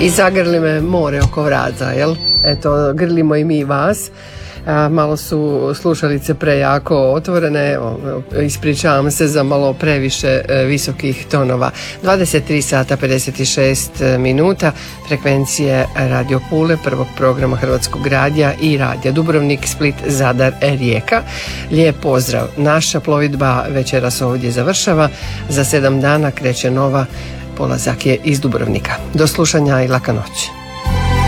I zagrli me more oko vraza, jel? Eto, grlimo i mi vas. Malo su slušalice prejako otvorene, ispričavam se za malo previše visokih tonova. 23 sata 56 minuta, frekvencije Radio Pule, prvog programa Hrvatskog radija i Radija Dubrovnik, Split, Zadar, Rijeka. Lijep pozdrav. Naša plovidba večeras ovdje završava. Za 7 dana kreće nova, polazak je iz Dubrovnika. Do slušanja i laka noć.